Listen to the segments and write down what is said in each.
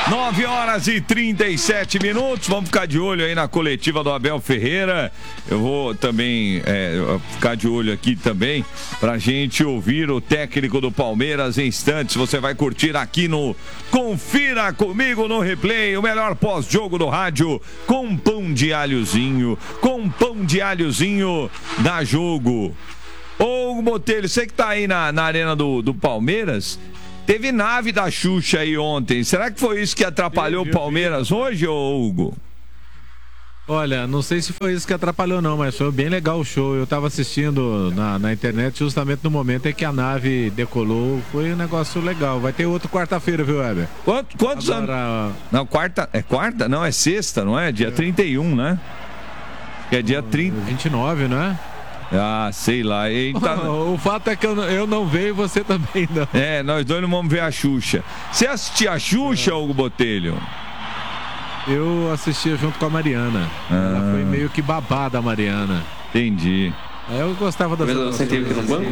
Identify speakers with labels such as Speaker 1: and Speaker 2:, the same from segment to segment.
Speaker 1: 9h37. Vamos ficar de olho aí na coletiva do Abel Ferreira. Eu vou também ficar de olho aqui também pra gente ouvir o técnico do Palmeiras em instantes. Você vai curtir aqui no Confira Comigo no Replay, o melhor pós-jogo do rádio com pão de alhozinho. Com pão de alhozinho dá jogo. Ô, Botelho, você que tá aí na arena do Palmeiras, teve nave da Xuxa aí ontem. Será que foi isso que atrapalhou o Palmeiras hoje, ô Hugo?
Speaker 2: Olha, não sei se foi isso que atrapalhou não, mas foi bem legal o show. Eu tava assistindo na internet justamente no momento em que a nave decolou. Foi um negócio legal. Vai ter outro quarta-feira, viu, Weber?
Speaker 1: Quantos anos? Não, quarta? É quarta? Não, é sexta, não é? Dia 31, né? Que é dia 30.
Speaker 2: 29, não é?
Speaker 1: Ah, sei lá. Eita.
Speaker 2: O fato é que eu não vejo e você também não.
Speaker 1: Nós dois não vamos ver a Xuxa. Você assistia a Xuxa, Hugo Botelho?
Speaker 2: Eu assistia junto com a Mariana. Ela foi meio que babada, a Mariana.
Speaker 1: Entendi.
Speaker 2: Eu gostava da
Speaker 3: Você teve aqui no banco?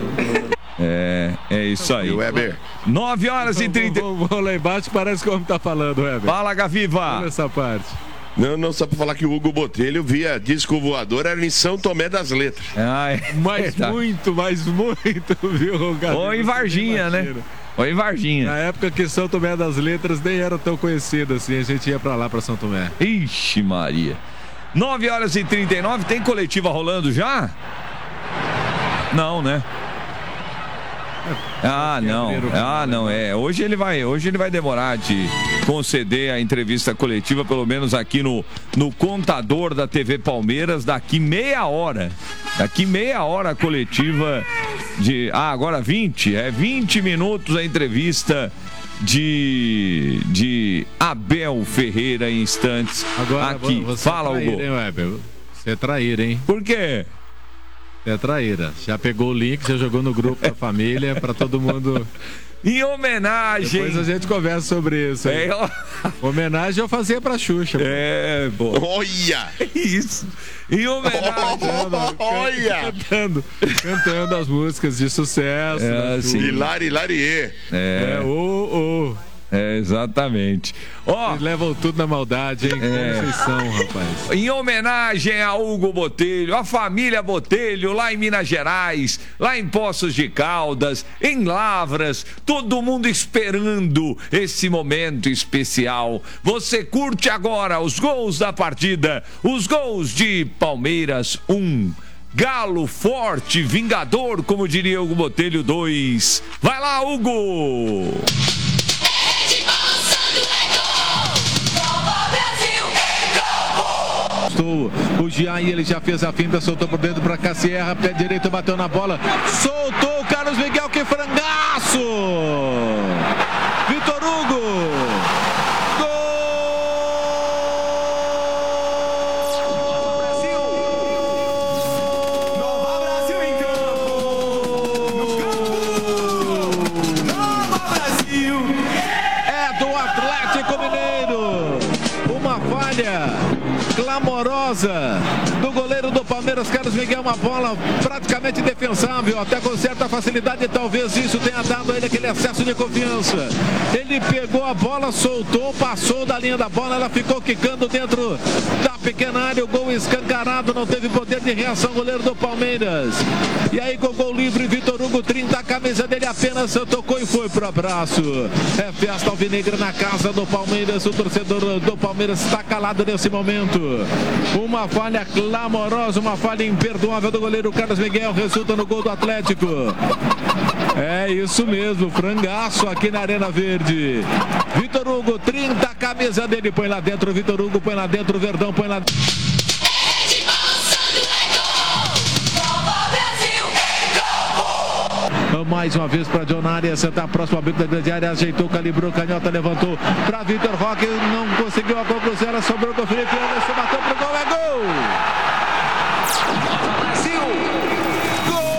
Speaker 1: É isso aí.
Speaker 4: Weber.
Speaker 1: 9h30.
Speaker 2: Vou lá embaixo, parece que o homem tá falando, Weber.
Speaker 1: Fala, Gaviva.
Speaker 2: Olha essa parte.
Speaker 4: Não, só pra falar que o Hugo Botelho via disco voador, era em São Tomé das Letras.
Speaker 2: Mas muito, viu, Gaviva?
Speaker 1: Ou em Varginha, né? Ou em Varginha.
Speaker 2: Na época que São Tomé das Letras nem era tão conhecido assim, a gente ia pra lá, pra São Tomé.
Speaker 1: Ixi, Maria. 9h39, tem coletiva rolando já? Não, né? Não. Hoje ele vai demorar de conceder a entrevista coletiva, pelo menos aqui no contador da TV Palmeiras, daqui meia hora. Daqui meia hora a coletiva de... agora 20 minutos a entrevista de Abel Ferreira em instantes.
Speaker 2: Agora,
Speaker 1: aqui. Fala, Hugo.
Speaker 2: Você é traíra, hein?
Speaker 1: Por quê?
Speaker 2: É traíra. Já pegou o link, já jogou no grupo da família pra todo mundo.
Speaker 1: Em homenagem.
Speaker 2: Depois a gente conversa sobre isso. Homenagem eu fazia pra Xuxa.
Speaker 1: Pô.
Speaker 4: Olha!
Speaker 1: Isso. Em homenagem.
Speaker 4: Olha!
Speaker 2: Cantando as músicas de sucesso.
Speaker 4: Hilari, Hilarie.
Speaker 1: Exatamente.
Speaker 2: Vocês levam tudo na maldade, hein? Como vocês são, rapaz.
Speaker 1: Em homenagem a Hugo Botelho, a família Botelho, lá em Minas Gerais, lá em Poços de Caldas, em Lavras, todo mundo esperando esse momento especial. Você curte agora os gols da partida, os gols de Palmeiras 1. Galo forte, vingador, como diria Hugo Botelho 2. Vai lá, Hugo!
Speaker 2: O Jean, ele já fez a finta, soltou por dentro para Cassierra, pé direito, bateu na bola, soltou o Carlos Miguel, que frangaço! Vitor Hugo! Clamorosa do goleiro do Palmeiras, Carlos Miguel, uma bola praticamente defensável, até com certa facilidade, talvez isso tenha dado a ele aquele excesso de confiança. Ele pegou a bola, soltou, passou da linha da bola, ela ficou quicando dentro da pequena área, o gol escancarado, não teve poder de reação, goleiro do Palmeiras. E aí com o gol livre, Vitor Hugo, 30, a camisa dele apenas tocou e foi pro abraço. É festa alvinegra na casa do Palmeiras, o torcedor do Palmeiras está calado nesse momento. Uma falha clamorosa, uma falha imperdoável do goleiro Carlos Miguel, resulta no gol do Atlético. É isso mesmo, frangaço aqui na Arena Verde. Vitor Hugo, 30, a camisa dele, põe lá dentro, Vitor Hugo, põe lá dentro, Verdão, põe lá dentro. Mais uma vez para Dionária, essa tá próximo ao bico da grande área, ajeitou, calibrou, canhota, levantou para Vitor Roque, não conseguiu a conclusão, ela sobrou com o Felipe Anderson, bateu pro gol, é gol!